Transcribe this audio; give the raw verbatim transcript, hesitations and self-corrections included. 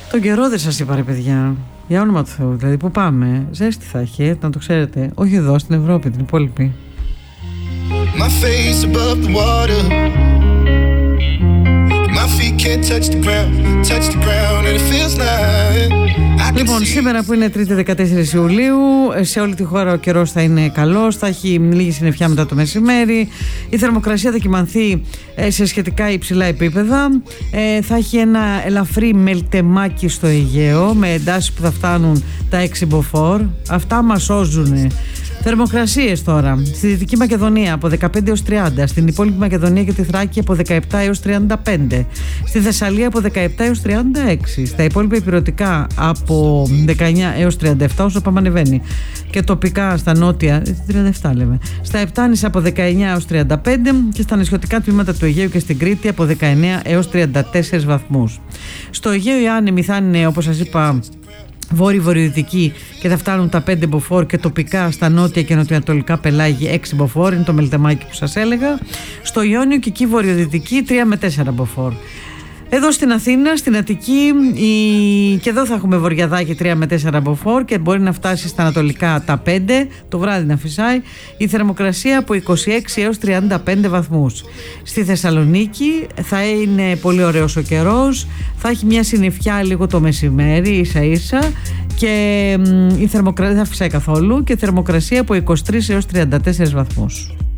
Τον καιρό δεν σας είπα, ρε παιδιά. Για όνομα του Θεού, δηλαδή που πάμε. Ζέστη θα έχει, να το ξέρετε. Όχι εδώ, στην Ευρώπη, την υπόλοιπη. My face above the water. My feet can't touch the ground, touch the ground and it feels like. Λοιπόν, σήμερα που είναι Τρίτη δεκατέσσερις Ιουλίου, σε όλη τη χώρα ο καιρός θα είναι καλός, θα έχει λίγη συννεφιά μετά το μεσημέρι, η θερμοκρασία θα κυμανθεί σε σχετικά υψηλά επίπεδα, θα έχει ένα ελαφρύ μελτεμάκι στο Αιγαίο με εντάσεις που θα φτάνουν τα έξι μποφόρ. Αυτά μας σώζουνε. Θερμοκρασίες τώρα. Στη Δυτική Μακεδονία από δεκαπέντε έως τριάντα, στην υπόλοιπη Μακεδονία και τη Θράκη από δεκαεπτά έως τριάντα πέντε, στη Θεσσαλία από δεκαεπτά έως τριάντα έξι, στα υπόλοιπα υπηρετικά από δεκαεννιά έως τριάντα επτά όσο πάμε ανεβαίνει, και τοπικά στα νότια τριάντα επτά λέμε, στα Επτάνησα από δεκαεννιά έως τριάντα πέντε και στα νησιωτικά τμήματα του Αιγαίου και στην Κρήτη από δεκαεννιά έως τριάντα τέσσερις βαθμούς. Στο Αιγαίο οι άνεμοι θα είναι, όπως σας είπα, βόρειο-βορειοδυτική και θα φτάνουν τα πέντε μποφόρ και τοπικά στα νότια και νοτιοανατολικά πελάγη έξι μποφόρ, είναι το μελτεμάκι που σας έλεγα. Στο Ιόνιο και εκεί βορειοδυτική τρία με τέσσερα μποφόρ. Εδώ στην Αθήνα, στην Αττική, η... και εδώ θα έχουμε βορειαδάκι τρία με τέσσερα μποφόρ και μπορεί να φτάσει στα ανατολικά τα πέντε, το βράδυ να φυσάει, η θερμοκρασία από είκοσι έξι έως τριάντα πέντε βαθμούς. Στη Θεσσαλονίκη θα είναι πολύ ωραίος ο καιρός, θα έχει μια συννεφιά λίγο το μεσημέρι ίσα ίσα και η θερμοκρασία δεν θα φυσάει καθόλου και θερμοκρασία από είκοσι τρεις έως τριάντα τέσσερις βαθμούς.